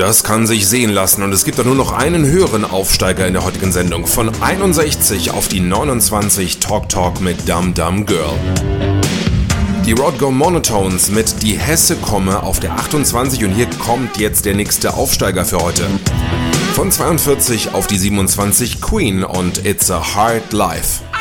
Das kann sich sehen lassen und es gibt da nur noch einen höheren Aufsteiger in der heutigen Sendung. Von 61 auf die 29 Talk mit Dum Dum Girl. Die Road Go Monotones mit Die Hesse komme auf der 28 und hier kommt jetzt der nächste Aufsteiger für heute. Von 42 auf die 27 Queen und It's a Hard Life.